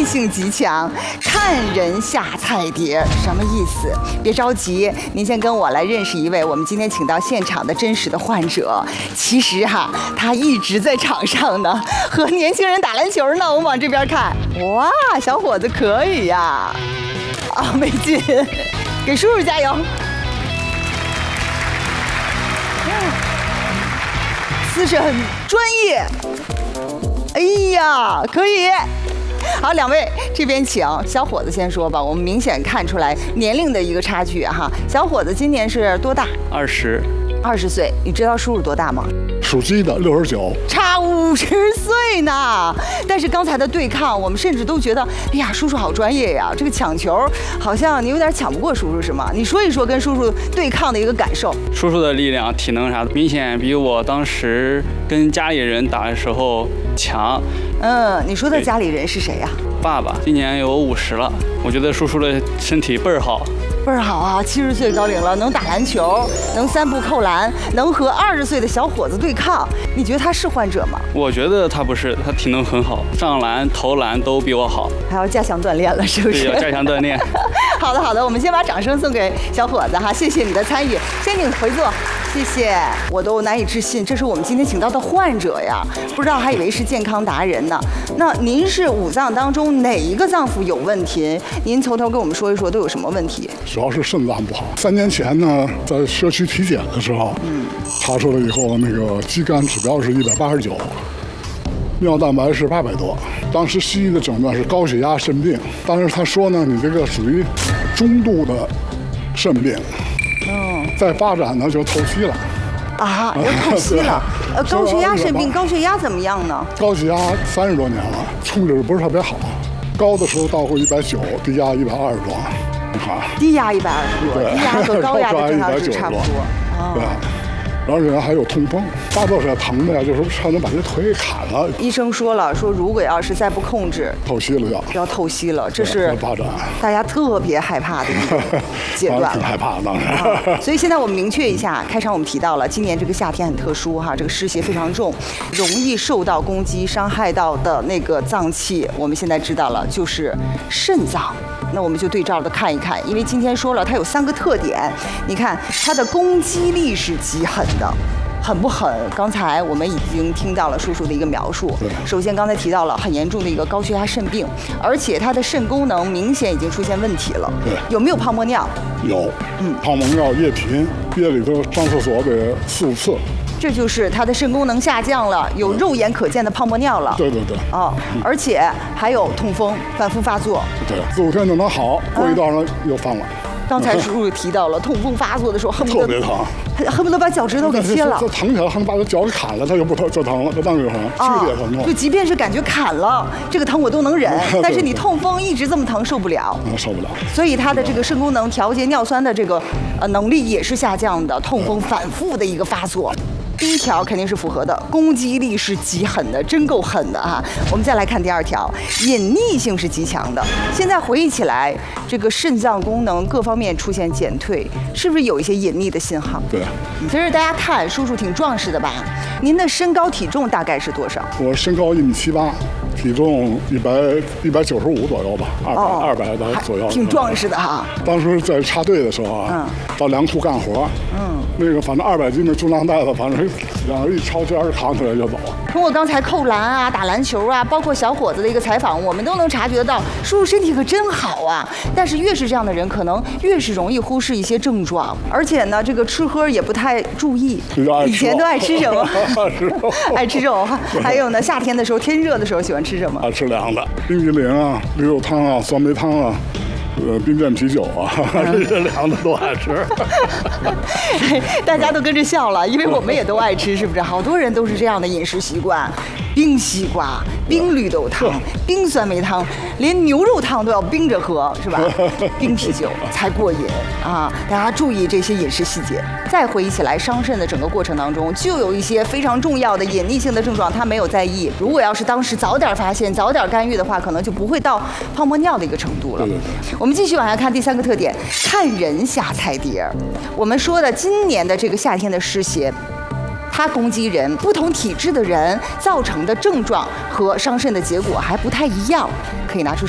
性极强，看人下菜碟，什么意思？别着急，您先跟我来认识一位我们今天请到现场的真实的患者。其实他一直在场上呢，和年轻人打篮球呢。我们往这边看，哇，小伙子可以呀！没劲，给叔叔加油！姿势很专业。哎呀，可以！好，两位这边请。小伙子先说吧，我们明显看出来年龄的一个差距哈。小伙子今年是多大？20岁。你知道叔叔多大吗？ 属鸡的，69， 差50岁呢。但是刚才的对抗，我们甚至都觉得，哎呀，叔叔好专业呀！这个抢球，好像你有点抢不过叔叔，是吗？你说一说跟叔叔对抗的一个感受。 叔叔的力量、体能啥的，明显比我当时跟家里人打的时候强。 你说的家里人是谁呀？ 爸爸今年有50了，我觉得叔叔的身体倍儿好。 倍儿好啊！70岁高龄了，能打篮球，能3步扣篮，能和20岁的小伙子对抗。你觉得他是患者吗？ 我觉得他不是，他体能很好，上篮、投篮都比我好。 还要加强锻炼了，是不是？ 对，要加强锻炼。 好的，我们先把掌声送给小伙子哈，谢谢你的参与，先请回座，谢谢。我都难以置信，这是我们今天请到的患者呀，不知道还以为是健康达人呢。那您是5脏当中哪一个脏腑有问题？您从头跟我们说一说都有什么问题？ 主要是肾脏不好。3年前呢，在社区体检的时候，查出来以后，那个肌酐指标是189，尿蛋白是800多。当时西医的诊断是高血压肾病，但是他说呢，你这个属于中度的肾病，再发展呢就透析了。 要透析了。高血压肾病，高血压怎么样呢？ 高血压30多年了，控制不是特别好，高的时候到过190，低压120多。 低压120多，低压和高压的正常值差不多。 对，而且还有痛风，发作是疼的呀，就是差点把这腿给砍了。 医生说了，说如果要是再不控制， 透析了要透析了，这是发展大家特别害怕的一个阶段。 挺害怕的当时。 所以现在我们明确一下，开场我们提到了，今年这个夏天很特殊哈，这个湿邪非常重，容易受到攻击，伤害到的那个脏器，我们现在知道了，就是肾脏。那我们就对照的看一看，因为今天说了，它有3个特点。你看，它的攻击力是极狠的，狠不狠？刚才我们已经听到了叔叔的一个描述。首先，刚才提到了很严重的一个高血压肾病，而且它的肾功能明显已经出现问题了。有没有泡沫尿？有。 泡沫尿、夜频，夜里头上厕所得4、5次。 这就是它的肾功能下降了，有肉眼可见的泡沫尿了。 对。 而且还有痛风，反复发作。 对，4、5天就能好，过一段呢又犯了。 刚才叔叔提到了痛风发作的时候，恨不得特别疼， 恨不得把脚趾头给切了。 这疼起来，恨不得把脚给砍了，它就不疼，就疼了，就当就疼，剧烈疼痛。 就即便是感觉砍了，这个疼我都能忍，但是你痛风一直这么疼，受不了。 受不了。 所以它的这个肾功能调节尿酸的这个能力也是下降的，痛风反复的一个发作。第1条肯定是符合的，攻击力是极狠的，真够狠的哈。我们再来看第2条，隐匿性是极强的。现在回忆起来，这个肾脏功能各方面出现减退，是不是有一些隐匿的信号？ 对。 其实大家看，叔叔挺壮实的吧？您的身高体重大概是多少？ 我身高1.78米，体重195左右吧，200的左右。 挺壮实的哈。 当时在插队的时候到粮库干活，那个反正200斤的重量袋子，反正两人一抄肩扛起来就走。 通过刚才扣篮啊、打篮球啊，包括小伙子的一个采访，我们都能察觉到，叔叔身体可真好啊。但是越是这样的人，可能越是容易忽视一些症状，而且呢，这个吃喝也不太注意。以前都爱吃什么？爱吃肉。还有呢，夏天的时候，天热的时候喜欢吃什么？ 爱吃凉的，冰激凌啊、绿豆汤啊、酸梅汤啊。冰镇啤酒啊，这些凉的都爱吃。 大家都跟着笑了，因为我们也都爱吃，是不是？好多人都是这样的饮食习惯，冰西瓜、冰绿豆汤、冰酸梅汤，连牛肉汤都要冰着喝，是吧？冰啤酒才过瘾啊！大家注意这些饮食细节。再回忆起来，伤肾的整个过程当中，就有一些非常重要的隐匿性的症状，他没有在意。如果要是当时早点发现、早点干预的话，可能就不会到泡沫尿的一个程度了。我们继续往下看第3个特点，看人下菜碟。我们说的今年的这个夏天的湿邪，它攻击人，不同体质的人造成的症状和伤肾的结果还不太一样，可以拿出